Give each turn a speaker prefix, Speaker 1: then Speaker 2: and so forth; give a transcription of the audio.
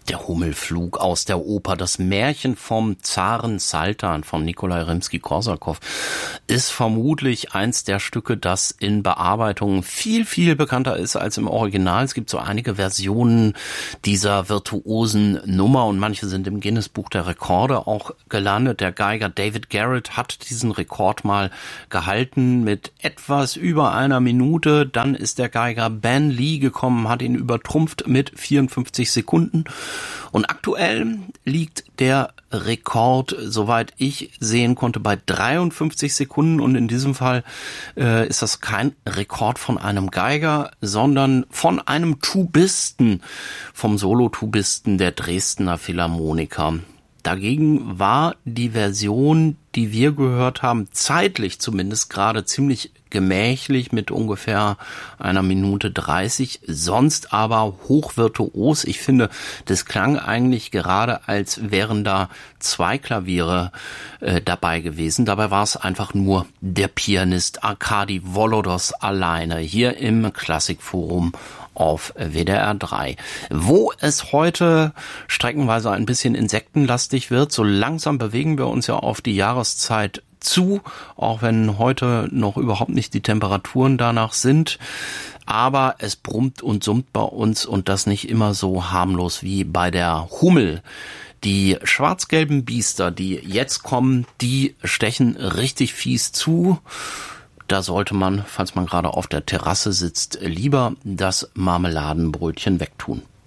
Speaker 1: Der Hummelflug aus der Oper, das Märchen vom Zaren Sultan von Nikolai Rimski-Korsakow, ist vermutlich eins der Stücke, das in Bearbeitung viel, viel bekannter ist als im Original. Es gibt so einige Versionen dieser virtuosen Nummer und manche sind im Guinness-Buch der Rekorde auch gelandet. Der Geiger David Garrett hat diesen Rekord mal gehalten mit etwas über einer Minute. Dann ist der Geiger Ben Lee gekommen, hat ihn übertrumpft mit 54 Sekunden. Und aktuell liegt der Rekord, soweit ich sehen konnte, bei 53 Sekunden. Und in diesem Fall ist das kein Rekord von einem Geiger, sondern von einem Tubisten, vom Solotubisten der Dresdner Philharmoniker. Dagegen war die Version, die wir gehört haben, zeitlich zumindest gerade ziemlich gemächlich mit ungefähr 1 Minute 30, sonst aber hochvirtuos. Ich finde, das klang eigentlich gerade, als wären da 2 Klaviere dabei gewesen. Dabei war es einfach nur der Pianist Arkadi Volodos alleine hier im Klassikforum auf WDR 3. Wo es heute streckenweise ein bisschen insektenlastig wird, so langsam bewegen wir uns ja auf die Jahreszeit zu, auch wenn heute noch überhaupt nicht die Temperaturen danach sind. Aber es brummt und summt bei uns und das nicht immer so harmlos wie bei der Hummel. Die schwarz-gelben Biester, die jetzt kommen, die stechen richtig fies zu. Da sollte man, falls man gerade auf der Terrasse sitzt, lieber das Marmeladenbrötchen wegtun.